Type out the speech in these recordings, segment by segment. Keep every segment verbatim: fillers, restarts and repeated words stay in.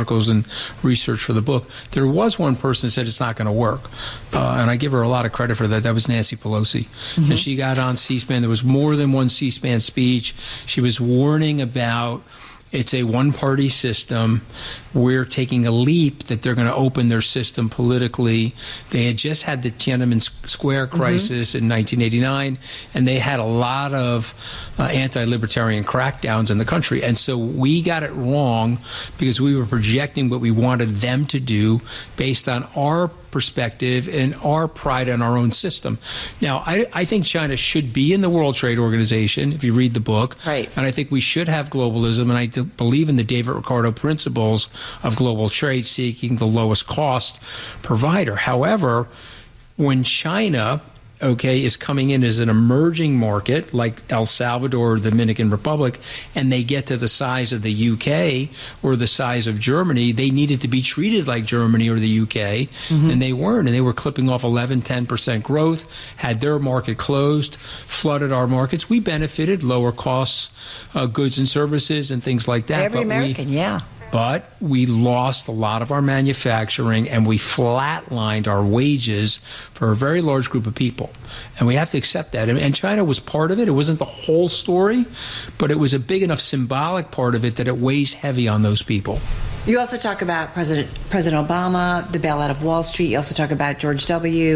articles and research for the book. There was one person that said it's not going to work, uh, and I give her a lot of credit for that. That was Nancy Pelosi. Mm-hmm. And she got on C-SPAN. There was more than one C-SPAN speech. She was warning about it's a one-party system. We're taking a leap that they're going to open their system politically. They had just had the Tiananmen Square crisis mm-hmm. in nineteen eighty-nine, and they had a lot of uh, anti-libertarian crackdowns in the country. And so we got it wrong because we were projecting what we wanted them to do based on our perspective and our pride in our own system. Now, I, I think China should be in the World Trade Organization, if you read the book. Right. And I think we should have globalism, and I do believe in the David Ricardo principles of global trade, seeking the lowest cost provider. However, when China, okay, is coming in as an emerging market like El Salvador or the Dominican Republic, and they get to the size of the U K or the size of Germany, they needed to be treated like Germany or the U K, mm-hmm. and they weren't. And they were clipping off eleven, ten percent growth, had their market closed, flooded our markets. We benefited, lower costs, uh, goods and services and things like that. Every but American, we, yeah. But we lost a lot of our manufacturing, and we flatlined our wages for a very large group of people. And we have to accept that. And China was part of it. It wasn't the whole story, but it was a big enough symbolic part of it that it weighs heavy on those people. You also talk about President President Obama, the bailout of Wall Street. You also talk about George W.,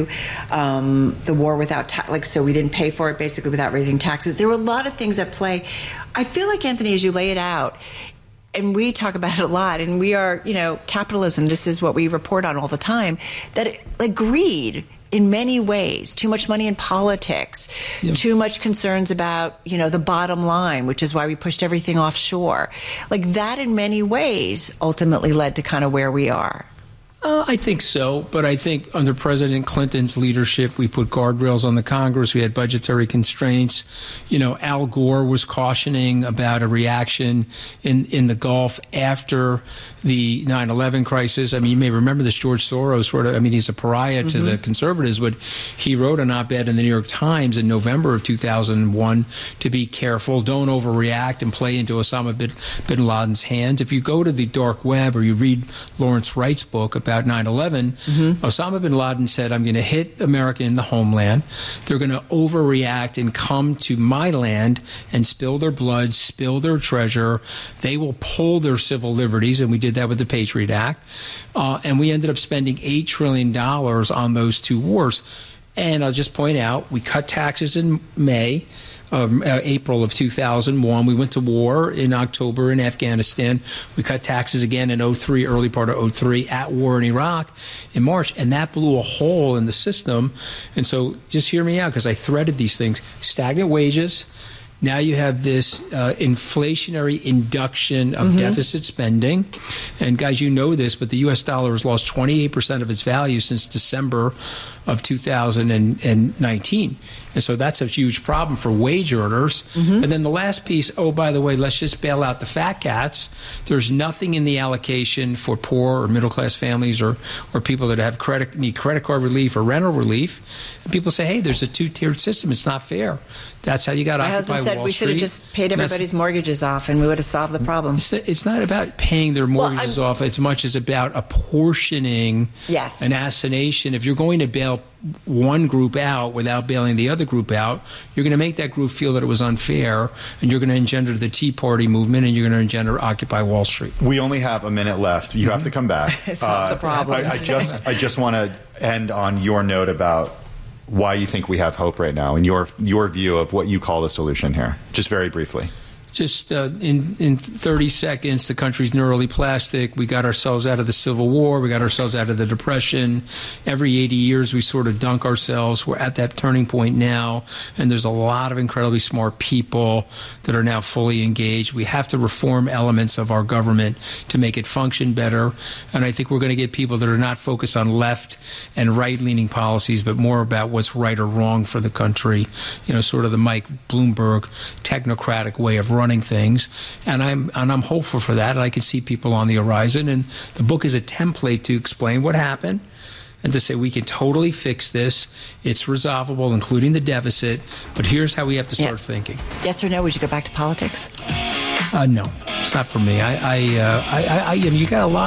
um, the war without tax, like, so we didn't pay for it basically without raising taxes. There were a lot of things at play. I feel like, Anthony, as you lay it out, and we talk about it a lot, and we are, you know, capitalism, this is what we report on all the time, that it, like greed in many ways, too much money in politics, yep. too much concerns about, you know, the bottom line, which is why we pushed everything offshore. Like that in many ways ultimately led to kind of where we are. Uh, I think so, but I think under President Clinton's leadership, we put guardrails on the Congress. We had budgetary constraints. You know, Al Gore was cautioning about a reaction in, in the Gulf after the nine eleven crisis. I mean, you may remember this. George Soros, sort of, I mean, he's a pariah to mm-hmm. the conservatives, but he wrote an op-ed in the New York Times in November of two thousand one to be careful, don't overreact and play into Osama bin, bin Laden's hands. If you go to the dark web or you read Lawrence Wright's book about nine eleven, mm-hmm. Osama bin Laden said, I'm going to hit America in the homeland. They're going to overreact and come to my land and spill their blood, spill their treasure. They will pull their civil liberties, and we did that with the Patriot Act. Uh, and we ended up spending eight trillion dollars on those two wars. And I'll just point out, we cut taxes in May. Um, uh, April of two thousand one. We went to war in October in Afghanistan. We cut taxes again in oh three, early part of oh three, at war in Iraq in March, and that blew a hole in the system. And so just hear me out, because I threaded these things. Stagnant wages. Now you have this uh, inflationary induction of mm-hmm. deficit spending. And guys, you know this, but the U S dollar has lost twenty-eight percent of its value since December of two thousand nineteen. And so that's a huge problem for wage earners. Mm-hmm. And then the last piece, oh, by the way, let's just bail out the fat cats. There's nothing in the allocation for poor or middle-class families or, or people that have credit need credit card relief or rental relief. And people say, hey, there's a two-tiered system. It's not fair. That's how you got to occupy Wall Street. My husband said we should have just paid everybody's mortgages off and we would have solved the problem. It's, it's not about paying their mortgages well, off as much as about apportioning yes. an assignation. If you're going to bail one group out without bailing the other group out, you're going to make that group feel that it was unfair, and you're going to engender the Tea Party movement, and you're going to engender Occupy Wall Street. We only have a minute left. You mm-hmm. have to come back. Solve uh, the problem. I, I just, I just want to end on your note about why you think we have hope right now, and your your view of what you call the solution here, just very briefly. Just uh, in, in thirty seconds, the country's neurally plastic. We got ourselves out of the Civil War. We got ourselves out of the Depression. Every eighty years, we sort of dunk ourselves. We're at that turning point now, and there's a lot of incredibly smart people that are now fully engaged. We have to reform elements of our government to make it function better, and I think we're going to get people that are not focused on left and right-leaning policies, but more about what's right or wrong for the country, you know, sort of the Mike Bloomberg technocratic way of running things, and I'm and I'm hopeful for that. And I can see people on the horizon, and the book is a template to explain what happened and to say we can totally fix this. It's resolvable, including the deficit, but here's how we have to start yeah. thinking. Yes or no? Would you go back to politics? Uh, no, it's not for me. I, I, uh, I, I, I, you got a lot.